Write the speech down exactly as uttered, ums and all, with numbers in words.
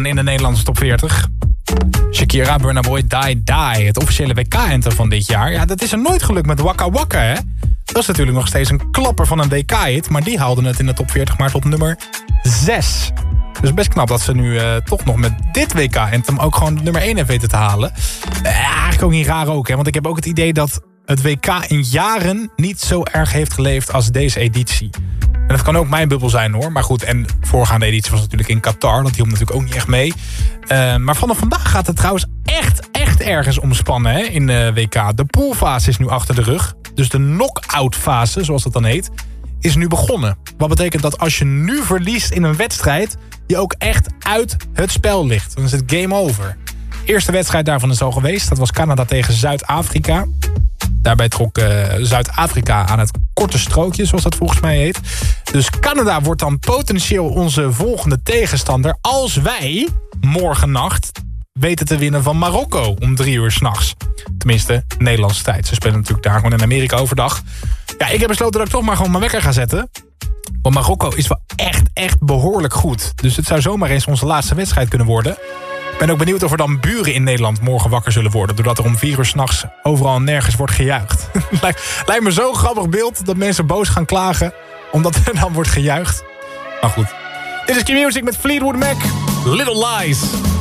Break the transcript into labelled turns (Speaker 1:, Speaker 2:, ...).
Speaker 1: in de Nederlandse top veertig. Shakira, Burna Boy, Die Die. Het officiële W K-enter van dit jaar. Ja, dat is er nooit gelukt met Waka Waka, hè? Dat is natuurlijk nog steeds een klapper van een W K-hit. Maar die haalden het in de top veertig maar tot nummer zes. Dus best knap dat ze nu uh, toch nog met dit W K-anthem ook gewoon nummer één heeft weten te halen. Uh, eigenlijk ook niet raar ook, hè? Want ik heb ook het idee dat het W K in jaren niet zo erg heeft geleefd als deze editie. En dat kan ook mijn bubbel zijn, hoor. Maar goed, en voorgaande editie was natuurlijk in Qatar. Dat hielp natuurlijk ook niet echt mee. Uh, maar vanaf vandaag gaat het trouwens echt, echt ergens omspannen, hè, in de W K. De poolfase is nu achter de rug. Dus de knock-out fase, zoals dat dan heet, is nu begonnen. Wat betekent dat als je nu verliest in een wedstrijd, je ook echt uit het spel ligt. Dan is het game over. De eerste wedstrijd daarvan is al geweest. Dat was Canada tegen Zuid-Afrika. Daarbij trok uh, Zuid-Afrika aan het korte strookje, zoals dat volgens mij heet. Dus Canada wordt dan potentieel onze volgende tegenstander als wij morgennacht weten te winnen van Marokko om drie uur 's nachts. Tenminste, Nederlandse tijd. Ze spelen natuurlijk daar gewoon in Amerika overdag. Ja, ik heb besloten dat ik toch maar gewoon mijn wekker ga zetten. Want Marokko is wel echt, echt behoorlijk goed. Dus het zou zomaar eens onze laatste wedstrijd kunnen worden. Ik ben ook benieuwd of er dan buren in Nederland morgen wakker zullen worden. Doordat er om vier uur 's nachts overal en nergens wordt gejuicht. Lijkt, lijkt me zo'n grappig beeld dat mensen boos gaan klagen omdat er dan wordt gejuicht. Maar goed. Dit is Q-Music met Fleetwood Mac. Little Lies.